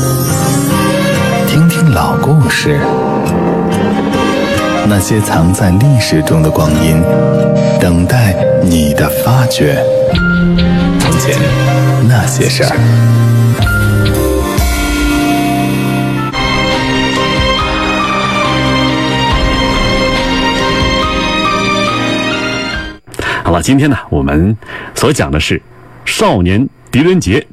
听听老故事，那些藏在历史中的光阴，等待你的发掘。从前那些事儿。 好了，今天呢，我们所讲的是少年狄仁杰。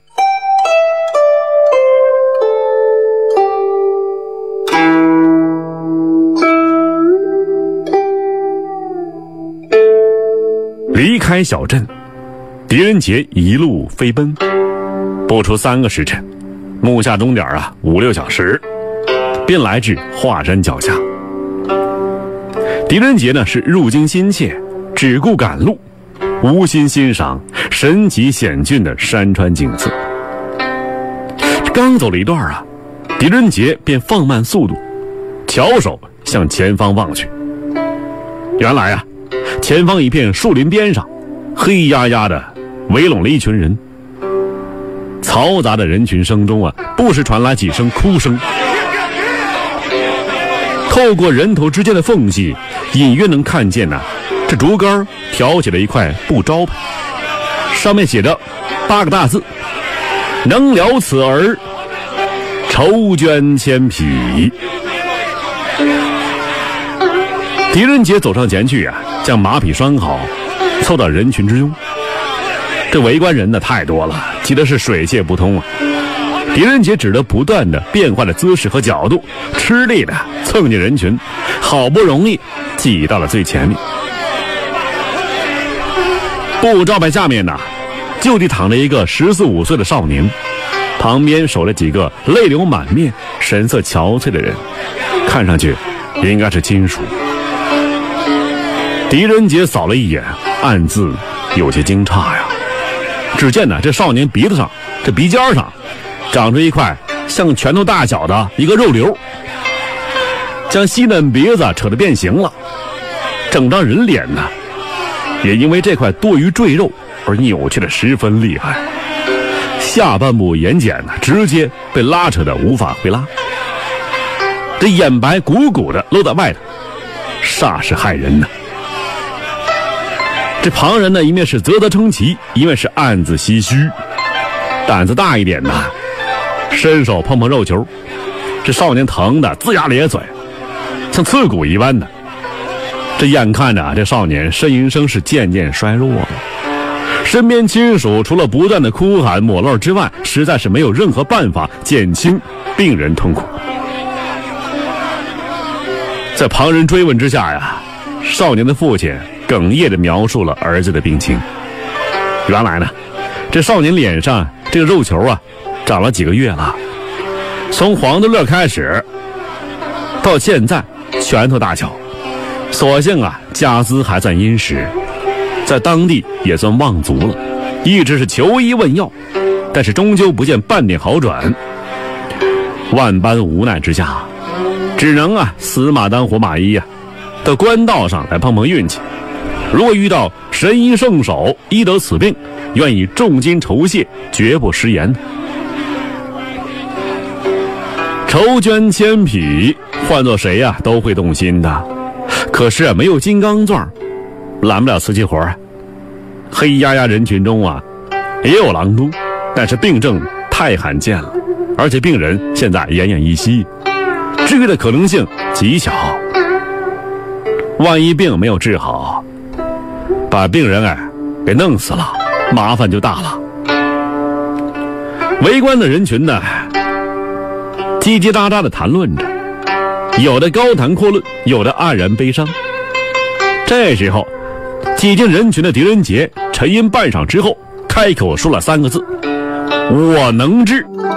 离开小镇，狄仁杰一路飞奔，不出3个时辰，目下终点5、6小时，便来至华山脚下。狄仁杰呢是入京心切，只顾赶路，无心欣赏神奇险峻的山川景色。刚走了一段狄仁杰便放慢速度，翘首向前方望去。原来前方一片树林边上，黑压压的围拢了一群人。嘈杂的人群声中不时传来几声哭声。透过人头之间的缝隙，隐约能看见这竹竿挑起了一块布招牌，上面写着8个大字：能了此儿，筹捐千匹。狄仁杰走上前去将马匹拴好，凑到人群之中。这围观人太多了，急的是水泄不通狄仁杰只得不断的变换的姿势和角度，吃力的蹭进人群，好不容易挤到了最前面。布招牌下面就地躺着一个14、15岁的少年，旁边守了几个泪流满面、神色憔悴的人，看上去应该是亲属。狄仁杰扫了一眼，暗自有些惊诧只见这少年鼻子上、这鼻尖上长出一块像拳头大小的一个肉瘤，将细嫩鼻子扯得变形了。整张人脸也因为这块多余赘肉而扭曲得十分厉害，下半部眼睑直接被拉扯得无法回拉，这眼白鼓鼓的露在外头，煞是骇人这旁人一面是啧啧称奇，一面是暗自唏嘘。胆子大一点伸手碰碰肉球，这少年疼得龇牙咧嘴，像刺骨一般的。这眼看着这少年呻吟声是渐渐衰弱了，身边亲属除了不断的哭喊抹泪之外，实在是没有任何办法减轻病人痛苦。在旁人追问之下少年的父亲哽咽地描述了儿子的病情。原来这少年脸上这个肉球长了几个月了，从黄豆粒开始到现在拳头大小，所幸家资还算殷实，在当地也算望族了，一直是求医问药，但是终究不见半点好转。万般无奈之下，只能死马当活马医到官道上来碰碰运气。如果遇到神医圣手医得此病，愿意重金酬谢，绝不食言。筹捐千匹，换做谁都会动心的。可是没有金刚钻，揽不了瓷器活黑压压人群中也有狼蛛，但是病症太罕见了，而且病人现在奄奄一息，治愈的可能性极小。万一病没有治好，把病人给弄死了，麻烦就大了。围观的人群叽叽喳喳地谈论着，有的高谈阔论，有的黯然悲伤。这时候挤进人群的狄仁杰沉吟半晌之后，开口说了3个字：我能治。